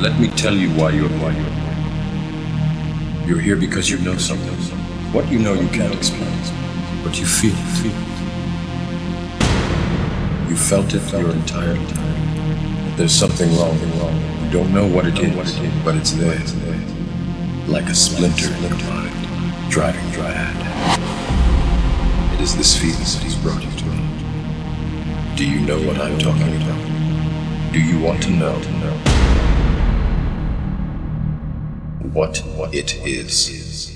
Let me tell you why you're here. You're here because you know something. What you know you can't explain, but you feel it. You felt it your entire time. There's something wrong. You don't know what it is, but it's there. Like a splinter in your mind, driving you mad. It is this feeling that he's brought you to. Do you know what I'm talking about? Do you want to know? What it is?